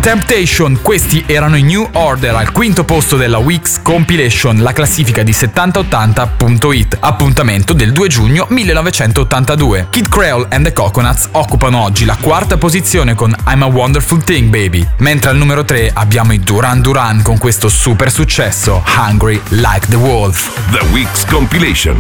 Temptation, questi erano i New Order al quinto posto della Weeks Compilation, la classifica di 7080.it, appuntamento del 2 giugno 1982. Kid Creole and the Coconuts occupano oggi la quarta posizione con I'm a Wonderful Thing Baby, mentre al numero 3 abbiamo i Duran Duran con questo super successo, Hungry Like the Wolf. The Weeks Compilation.